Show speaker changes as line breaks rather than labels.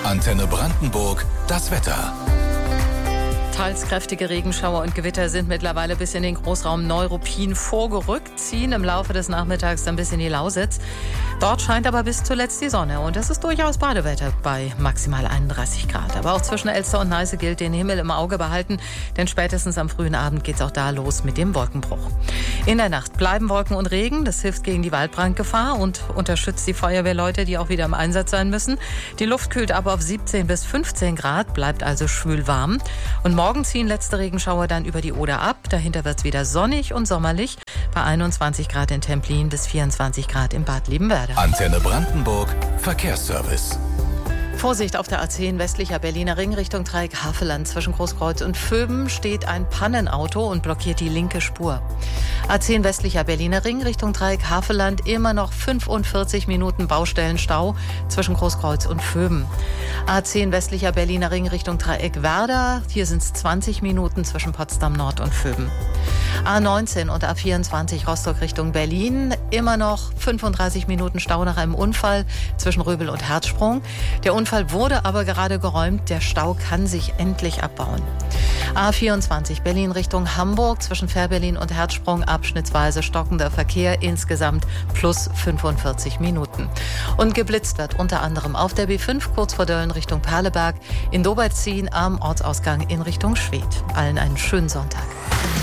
Antenne Brandenburg, das Wetter.
Teils kräftige Regenschauer und Gewitter sind mittlerweile bis in den Großraum Neuruppin vorgerückt, ziehen im Laufe des Nachmittags dann bis in die Lausitz. Dort scheint aber bis zuletzt die Sonne und es ist durchaus Badewetter bei maximal 31 Grad. Aber auch zwischen Elster und Neiße gilt den Himmel im Auge behalten, denn spätestens am frühen Abend geht es auch da los mit dem Wolkenbruch. In der Nacht bleiben Wolken und Regen, das hilft gegen die Waldbrandgefahr und unterstützt die Feuerwehrleute, die auch wieder im Einsatz sein müssen. Die Luft kühlt ab auf 17 bis 15 Grad, bleibt also schwül warm. Und morgen ziehen letzte Regenschauer dann über die Oder ab. Dahinter wird es wieder sonnig und sommerlich bei 21 Grad in Templin bis 24 Grad in Bad Liebenwerda.
Antenne Brandenburg, Verkehrsservice.
Vorsicht auf der A10 westlicher Berliner Ring Richtung Dreieck Havelland. Zwischen Großkreuz und Vöben steht ein Pannenauto und blockiert die linke Spur. A10 westlicher Berliner Ring Richtung Dreieck Havelland, immer noch 45 Minuten Baustellenstau zwischen Großkreuz und Vöben. A10 westlicher Berliner Ring Richtung Dreieck Werder, hier sind es 20 Minuten zwischen Potsdam Nord und Vöben. A19 und A24 Rostock Richtung Berlin, immer noch 35 Minuten Stau nach einem Unfall zwischen Röbel und Herzsprung. Der Unfall wurde aber gerade geräumt, der Stau kann sich endlich abbauen. A24 Berlin Richtung Hamburg, zwischen Fährberlin und Herzsprung abschnittsweise stockender Verkehr, insgesamt plus 45 Minuten. Und geblitzt wird unter anderem auf der B5 kurz vor Dölln Richtung Perleberg, in Dobertzin am Ortsausgang in Richtung Schwedt. Allen einen schönen Sonntag.